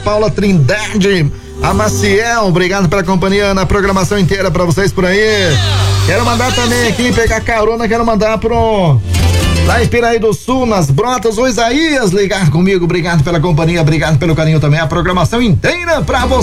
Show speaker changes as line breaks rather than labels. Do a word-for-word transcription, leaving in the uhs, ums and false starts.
Paula Trindade, a Maciel, obrigado pela companhia na programação inteira pra vocês por aí. Quero mandar também aqui, pegar carona, quero mandar pro... lá em Piraí do Sul, nas Brotas, o Isaías ligar comigo, obrigado pela companhia, obrigado pelo carinho também, a programação inteira pra você.